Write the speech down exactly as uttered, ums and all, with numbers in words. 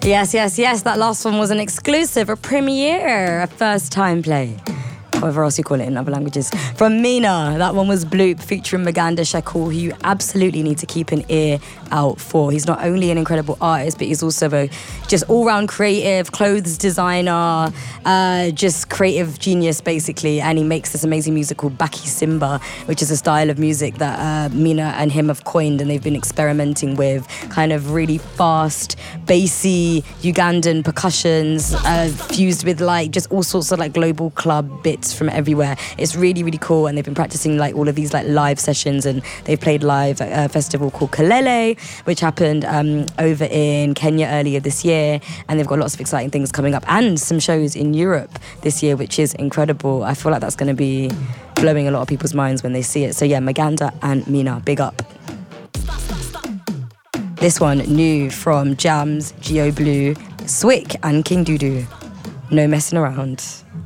Yes, yes, yes. That last one was an exclusive, a premiere, a first-time play. Whatever else you call it in other languages. From Mina, that one was Bloop featuring Maganda Shakur, who you absolutely need to keep an ear out for. He's not only an incredible artist, but he's also a just all-round creative, clothes designer, uh, just creative genius, basically. And he makes this amazing music called Baki Simba, which is a style of music that uh, Mina and him have coined, and they've been experimenting with kind of really fast, bassy Ugandan percussions, uh, fused with like just all sorts of like global club bits from everywhere. It's really, really cool, and they've been practicing like all of these like live sessions, and they've played live at a festival called Kalele, which happened um, over in Kenya earlier this year, and they've got lots of exciting things coming up and some shows in Europe this year, which is incredible. I feel like that's going to be blowing a lot of people's minds when they see it. So yeah, Maganda and Mina, big up. This one, new from Jams, Geo Blue, Swick and King Dudu. No messing around.